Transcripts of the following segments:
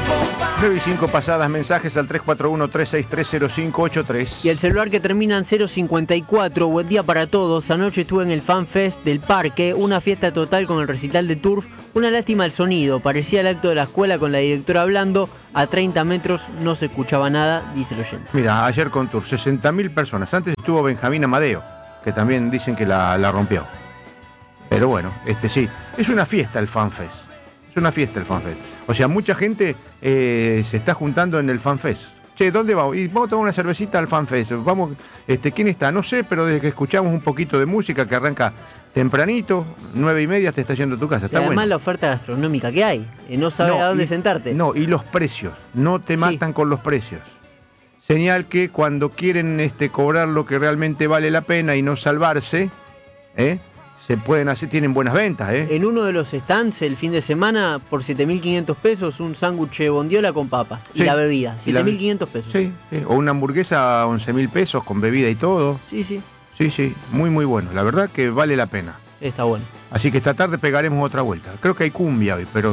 9 y 5 pasadas, mensajes al 341-363-0583. Y el celular que termina en 054, buen día para todos. Anoche estuve en el Fan Fest del parque, una fiesta total con el recital de Turf. Una lástima el sonido, parecía el acto de la escuela con la directora hablando. A 30 metros no se escuchaba nada, dice el oyente. Mira, ayer con Turf, 60.000 personas. Antes estuvo Benjamín Amadeo, que también dicen que la rompió. Pero bueno, sí, es una fiesta el Fan Fest. Es una fiesta el Fan Fest. O sea, mucha gente se está juntando en el Fan Fest. Che, ¿dónde vamos? Y vamos a tomar una cervecita al Fan Fest. Vamos, ¿quién está? No sé, pero desde que escuchamos un poquito de música que arranca tempranito, 9:30 te está yendo a tu casa. Está además bueno. La oferta gastronómica que hay, no sabes a dónde sentarte. No, y los precios, no te matan con los precios. Señal que cuando quieren cobrar lo que realmente vale la pena y no salvarse, se pueden hacer, tienen buenas ventas, En uno de los stands el fin de semana, por 7.500 pesos, un sándwich de bondiola con papas. Sí. Y la bebida, 7.500 pesos. Sí, sí, o una hamburguesa a 11.000 pesos con bebida y todo. Sí, sí. Sí, sí, muy, muy bueno. La verdad que vale la pena. Está bueno. Así que esta tarde pegaremos otra vuelta. Creo que hay cumbia hoy, pero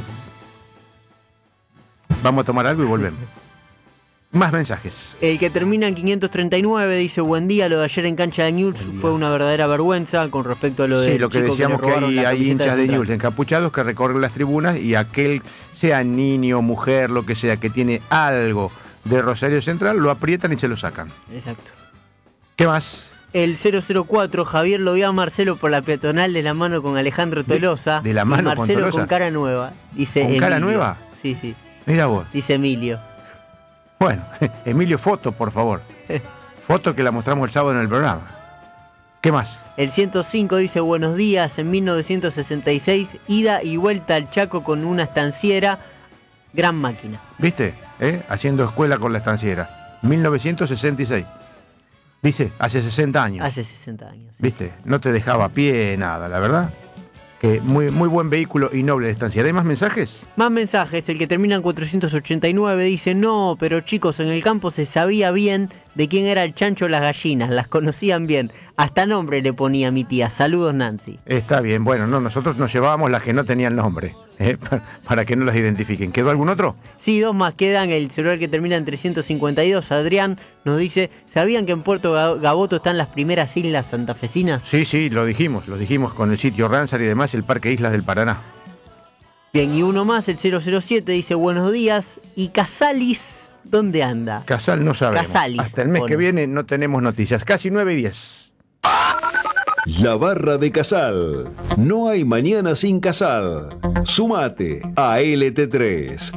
vamos a tomar algo y volvemos. Más mensajes. El que termina en 539 dice: buen día, lo de ayer en cancha de Newell's fue una verdadera vergüenza con respecto a lo de... Sí, lo que decíamos que hay hinchas de Newell's encapuchados que recorren las tribunas y aquel, sea niño, mujer, lo que sea, que tiene algo de Rosario Central, lo aprietan y se lo sacan. Exacto. ¿Qué más? El 004, Javier lo vio a Marcelo por la peatonal de la mano con Alejandro Tolosa. ¿De la mano y Marcelo con Tolosa? Con cara nueva. Dice ¿Con Emilio. cara nueva? Sí, sí. Mira vos. Dice Emilio. Bueno, Emilio, foto, por favor. Foto que la mostramos el sábado en el programa. ¿Qué más? El 105 dice: buenos días, en 1966, ida y vuelta al Chaco con una estanciera, gran máquina. ¿Viste? Haciendo escuela con la estanciera. 1966. Dice, hace 60 años. Hace 60 años. Sí, ¿viste? sí. No te dejaba a pie, nada, la verdad. Que muy, muy buen vehículo y noble de estanciera. ¿Hay más mensajes? Más mensajes. El que termina en 489 dice: no, pero chicos, en el campo se sabía bien de quién era el chancho las gallinas, las conocían bien. Hasta nombre le ponía mi tía. Saludos, Nancy. Está bien, bueno, no, nosotros nos llevábamos las que no tenían nombre, para que no las identifiquen. ¿Quedó algún otro? Sí, dos más quedan. El celular que termina en 352, Adrián, nos dice: ¿sabían que en Puerto Gaboto están las primeras islas santafesinas? Sí, lo dijimos con el sitio Ransar y demás, el Parque Islas del Paraná. Bien, y uno más, el 007, dice: buenos días. ¿Y Casalis dónde anda? Casal no sabemos. Casalis, hasta el mes que viene no tenemos noticias. Casi 9:10. La Barra de Casal. No hay mañana sin Casal. Sumate a LT3,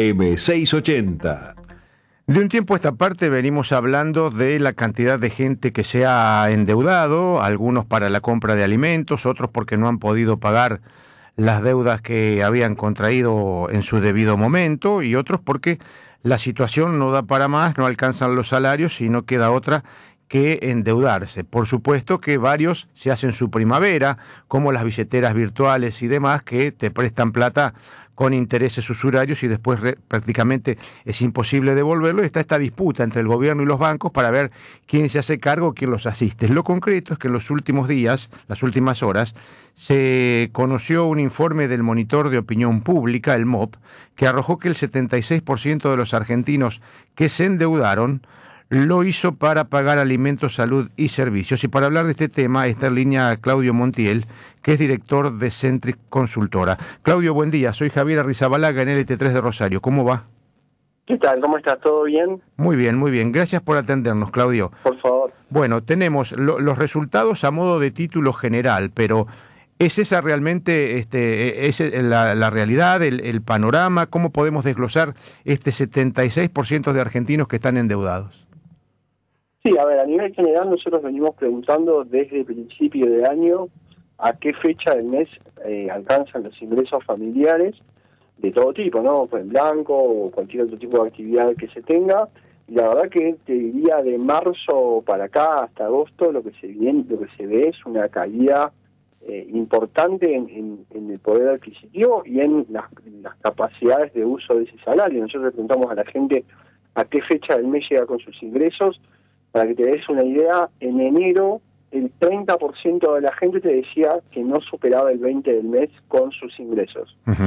AM680. De un tiempo a esta parte venimos hablando de la cantidad de gente que se ha endeudado, algunos para la compra de alimentos, otros porque no han podido pagar las deudas que habían contraído en su debido momento, y otros porque la situación no da para más, no alcanzan los salarios y no queda otra que endeudarse. Por supuesto que varios se hacen su primavera, como las billeteras virtuales y demás, que te prestan plata con intereses usurarios y después prácticamente es imposible devolverlo. Y está esta disputa entre el gobierno y los bancos para ver quién se hace cargo, quién los asiste. Lo concreto es que en los últimos días, las últimas horas, se conoció un informe del Monitor de Opinión Pública, el MOP, que arrojó que el 76% de los argentinos que se endeudaron lo hizo para pagar alimentos, salud y servicios. Y para hablar de este tema está en línea Claudio Montiel, que es director de Centric Consultora. Claudio, buen día. Soy Javier Arrizabalaga en LT3 de Rosario. ¿Cómo va? ¿Qué tal? ¿Cómo estás? ¿Todo bien? Muy bien, muy bien. Gracias por atendernos, Claudio. Por favor. Bueno, tenemos los resultados a modo de título general, pero ¿es esa realmente es la realidad, el panorama? ¿Cómo podemos desglosar este 76% de argentinos que están endeudados? Sí, a ver, a nivel general nosotros venimos preguntando desde el principio de año a qué fecha del mes alcanzan los ingresos familiares de todo tipo, ¿no? Pues en blanco o cualquier otro tipo de actividad que se tenga. Y la verdad que te diría de marzo para acá hasta agosto lo que se ve es una caída importante en el poder adquisitivo y en las capacidades de uso de ese salario. Nosotros le preguntamos a la gente a qué fecha del mes llega con sus ingresos. Para que te des una idea, en enero el 30% de la gente te decía que no superaba el 20 del mes con sus ingresos. Uh-huh.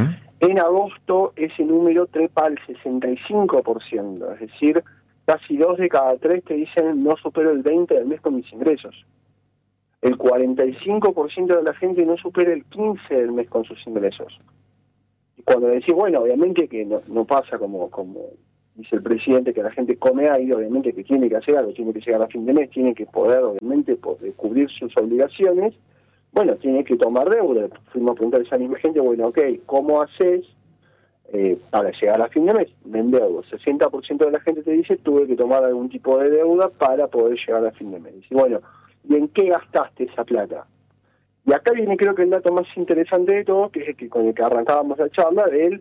En agosto ese número trepa al 65%, es decir, casi 2 de cada 3 te dicen no supero el 20 del mes con mis ingresos. El 45% de la gente no supera el 15 del mes con sus ingresos. Y cuando decís, bueno, obviamente que no pasa como dice el presidente, que la gente come aire, obviamente que tiene que hacer algo, tiene que llegar a fin de mes, tiene que poder, obviamente, poder cubrir sus obligaciones, bueno, tiene que tomar deuda. Fuimos a preguntar a esa misma gente, bueno, ok, ¿cómo haces para llegar a fin de mes? Me endeudo. 60% de la gente te dice, tuve que tomar algún tipo de deuda para poder llegar a fin de mes. Y bueno, ¿y en qué gastaste esa plata? Y acá viene creo que el dato más interesante de todo, que es el que con el que arrancábamos la charla, del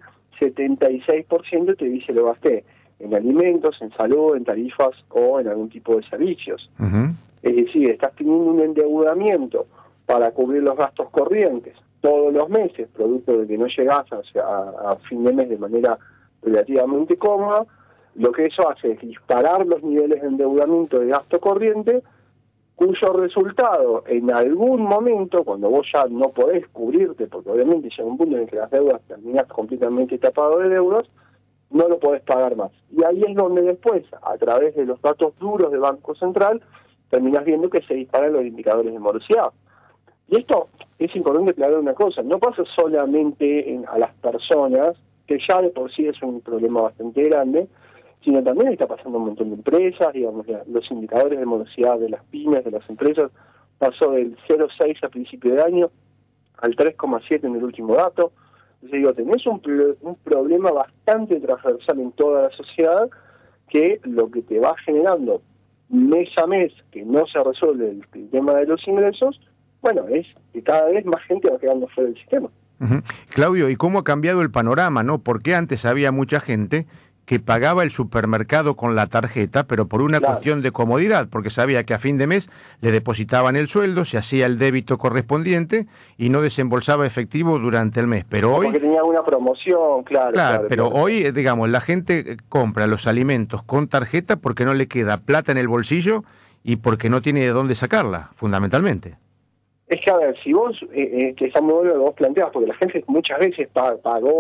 76% te dice lo gasté en alimentos, en salud, en tarifas o en algún tipo de servicios. Ujú. Es decir, estás teniendo un endeudamiento para cubrir los gastos corrientes todos los meses, producto de que no llegás a fin de mes de manera relativamente cómoda. Lo que eso hace es disparar los niveles de endeudamiento de gasto corriente, cuyo resultado en algún momento, cuando vos ya no podés cubrirte, porque obviamente llega un punto en el que las deudas terminás completamente tapado de deudas, no lo podés pagar más. Y ahí es donde después, a través de los datos duros del Banco Central, terminás viendo que se disparan los indicadores de morosidad. Y esto es importante aclarar una cosa, no pasa solamente a las personas, que ya de por sí es un problema bastante grande, sino también está pasando un montón de empresas, digamos, los indicadores de morosidad de las pymes, de las empresas, pasó del 0,6 a principio de año al 3,7 en el último dato. Entonces digo, tenés un problema bastante transversal en toda la sociedad, que lo que te va generando mes a mes, que no se resuelve el tema de los ingresos, bueno, es que cada vez más gente va quedando fuera del sistema. Ujú. Claudio, ¿y cómo ha cambiado el panorama, no? Porque antes había mucha gente que pagaba el supermercado con la tarjeta, pero por una Claro. cuestión de comodidad, porque sabía que a fin de mes le depositaban el sueldo, se hacía el débito correspondiente y no desembolsaba efectivo durante el mes. Pero Porque hoy, tenía una promoción, claro. pero hoy, digamos, la gente compra los alimentos con tarjeta porque no le queda plata en el bolsillo y porque no tiene de dónde sacarla, fundamentalmente. Es que, a ver, si vos, que está muy bueno lo que vos planteás, porque la gente muchas veces paga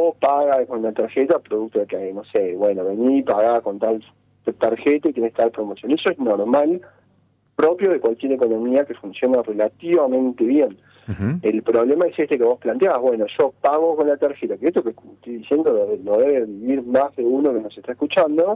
con la tarjeta, producto de que, no sé, bueno, vení, pagá con tal tarjeta y tenés tal promoción. Eso es normal, propio de cualquier economía que funciona relativamente bien. Ujú. El problema es este que vos planteás, bueno, yo pago con la tarjeta, que esto que estoy diciendo lo debe vivir más de uno que nos está escuchando,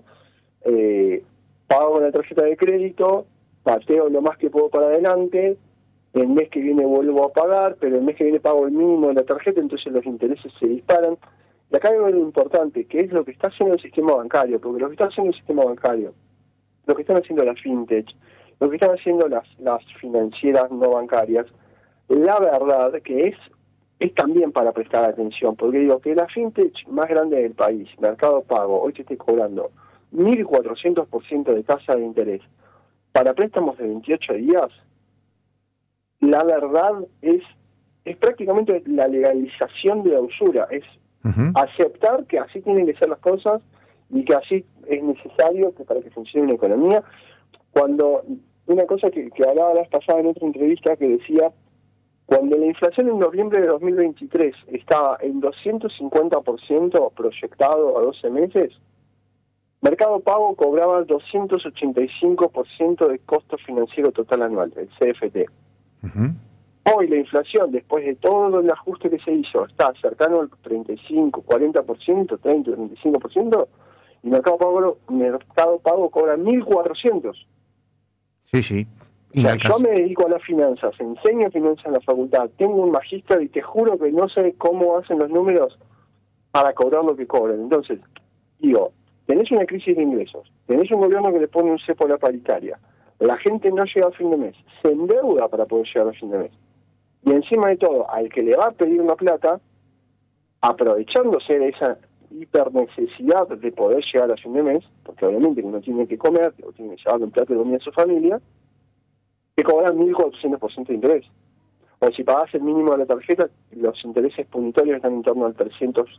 pago con la tarjeta de crédito, pateo lo más que puedo para adelante, el mes que viene vuelvo a pagar, pero el mes que viene pago el mínimo de la tarjeta, entonces los intereses se disparan. Y acá hay algo importante, que es lo que está haciendo el sistema bancario, porque lo que está haciendo el sistema bancario, lo que están haciendo las fintech, lo que están haciendo las financieras no bancarias, la verdad que es también para prestar atención, porque digo que la fintech más grande del país, Mercado Pago, hoy te esté cobrando 1.400% de tasa de interés para préstamos de 28 días, la verdad es prácticamente la legalización de la usura, es Ujú. aceptar que así tienen que ser las cosas y que así es necesario que para que funcione una economía. Cuando una cosa que hablaba la vez pasada en otra entrevista, que decía, cuando la inflación en noviembre de 2023 estaba en 250% proyectado a 12 meses, Mercado Pago cobraba 285% de costo financiero total anual, el CFT. Ujú. Hoy la inflación, después de todo el ajuste que se hizo, está cercano al 35, 40%, 30, 35%, y Mercado Pago cobra 1.400. Sí, sí. O sea, yo me dedico a las finanzas, enseño finanzas en la facultad, tengo un magíster y te juro que no sé cómo hacen los números para cobrar lo que cobran. Entonces, digo, tenés una crisis de ingresos, tenés un gobierno que le pone un cepo a la paritaria, la gente no llega a fin de mes, se endeuda para poder llegar a fin de mes. Y encima de todo, al que le va a pedir una plata, aprovechándose de esa hipernecesidad de poder llegar a fin de mes, porque obviamente uno tiene que comer, o tiene que llevar un plato de comida a su familia, te cobran 1.400% de interés. O si pagás el mínimo de la tarjeta, los intereses punitorios están en torno al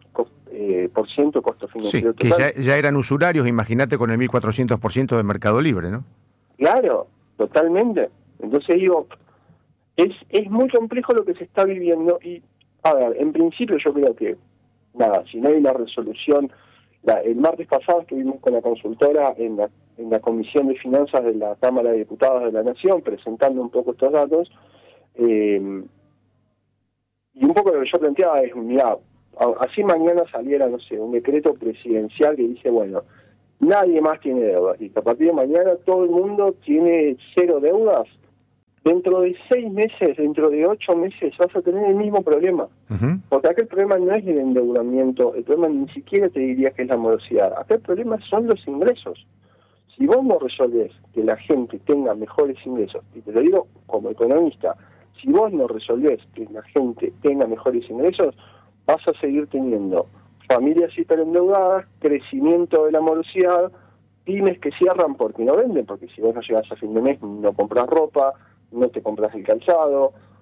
300% costo Sí, financiero que total. ya eran usurarios, imagínate con el 1.400% de Mercado Libre, ¿no? Claro, totalmente. Entonces digo, es muy complejo lo que se está viviendo y, a ver, en principio yo creo que nada, si no hay una resolución. El martes pasado estuvimos con la consultora en la Comisión de Finanzas de la Cámara de Diputados de la Nación presentando un poco estos datos, y un poco lo que yo planteaba es, mirá, así mañana saliera, no sé, un decreto presidencial que dice, bueno, nadie más tiene deudas, y a partir de mañana todo el mundo tiene 0 deudas. Dentro de 6 meses, dentro de 8 meses vas a tener el mismo problema. Ujú. Porque acá el problema no es el endeudamiento, el problema ni siquiera te diría que es la morosidad. Acá el problema son los ingresos. Si vos no resolvés que la gente tenga mejores ingresos, y te lo digo como economista, si vos no resolvés que la gente tenga mejores ingresos, vas a seguir teniendo familias hiperendeudadas, crecimiento de la morosidad, pymes que cierran porque no venden, porque si vos no llegás a fin de mes no compras ropa, no te compras el calzado,